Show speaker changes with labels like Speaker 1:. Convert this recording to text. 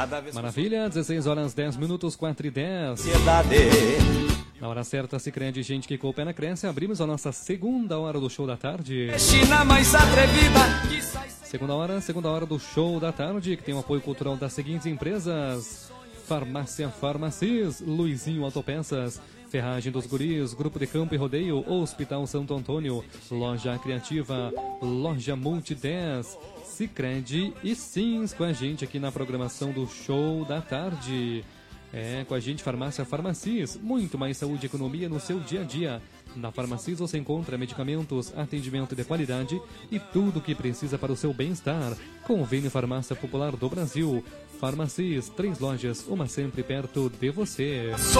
Speaker 1: Maravilha, 16 horas 10 minutos, 4:10. Na hora certa, Sicredi, gente que com o pé na crença, abrimos a nossa segunda hora do show da tarde. Segunda hora do show da tarde, que tem o apoio cultural das seguintes empresas: Farmácia Farmacis, Luizinho Autopeças, Ferragem dos Guris, Grupo de Campo e Rodeio, Hospital Santo Antônio, Loja Criativa, Loja Multi 10, Sicredi e Sims com a gente aqui na programação do show da tarde. Com a gente, Farmácia Farmacis, muito mais saúde e economia no seu dia a dia. Na Farmacis você encontra medicamentos, atendimento de qualidade e tudo o que precisa para o seu bem-estar. Convênio Farmácia Popular do Brasil. Farmacis, 3 lojas, uma sempre perto de você.